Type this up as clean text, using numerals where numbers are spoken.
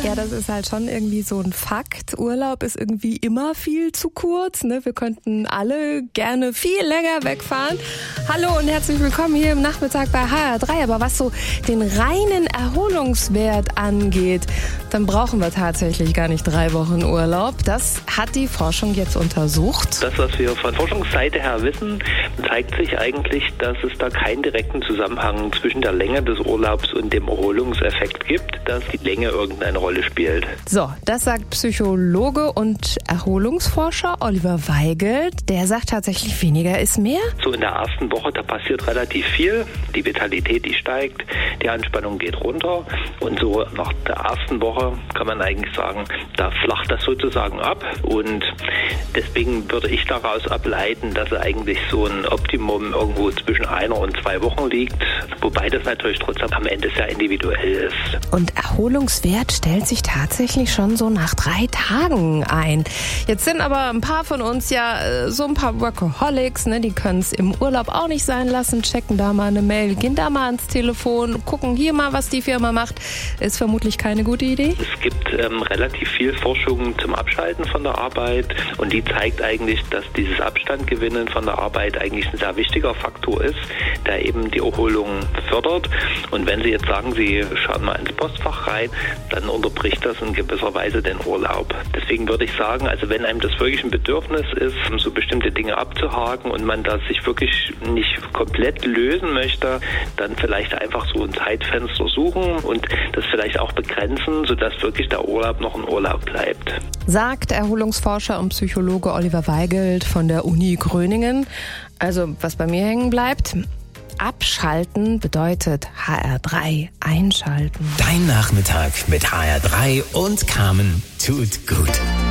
Ja, das ist halt schon irgendwie so ein Fakt. Urlaub ist irgendwie immer viel zu kurz, ne? Wir könnten alle gerne viel länger wegfahren. Hallo und herzlich willkommen hier im Nachmittag bei HR3. Aber was so den reinen Erholungswert angeht, dann brauchen wir tatsächlich gar nicht 3 Wochen Urlaub. Das hat die Forschung jetzt untersucht. Das, was wir von Forschungsseite her wissen, zeigt sich eigentlich, dass es da keinen direkten Zusammenhang zwischen der Länge des Urlaubs und dem Erholungseffekt gibt, dass die Länge irgendeine Rolle spielt. So, das sagt Psychologe und Erholungsforscher Oliver Weigelt. Der sagt tatsächlich, weniger ist mehr. So in der ersten Woche, da passiert relativ viel. Die Vitalität, die steigt, die Anspannung geht runter. Und so nach der ersten Woche kann man eigentlich sagen, da flacht das sozusagen ab. Und deswegen würde ich daraus ableiten, dass eigentlich so ein Optimum irgendwo zwischen 1 und 2 Wochen liegt. Wobei das natürlich trotzdem am Ende sehr individuell ist. Und Erholungswert stellt sich tatsächlich schon so nach 3 Tagen ein. Jetzt sind aber ein paar von uns ja so ein paar Workaholics, ne? Die können es im Urlaub auch nicht sein lassen, checken da mal eine Mail, gehen da mal ans Telefon, gucken hier mal, was die Firma macht. Ist vermutlich keine gute Idee. Es gibt relativ viel Forschung zum Abschalten von der Arbeit und die zeigt eigentlich, dass dieses Abstandgewinnen von der Arbeit eigentlich ein sehr wichtiger Faktor ist, der eben die Erholung fördert. Und wenn Sie jetzt sagen, Sie schauen mal ins Postfach rein, dann unterbricht das in gewisser Weise den Urlaub. Deswegen würde ich sagen, also wenn einem das wirklich ein Bedürfnis ist, so bestimmte Dinge abzuhaken und man da sich wirklich nicht komplett lösen möchte, dann vielleicht einfach so ein Zeitfenster suchen und das vielleicht auch begrenzen, sodass wirklich der Urlaub noch ein Urlaub bleibt. Sagt Erholungsforscher und Psychologe Oliver Weigelt von der Uni Gröningen. Also was bei mir hängen bleibt: Abschalten bedeutet HR3 einschalten. Dein Nachmittag mit HR3 und Carmen tut gut.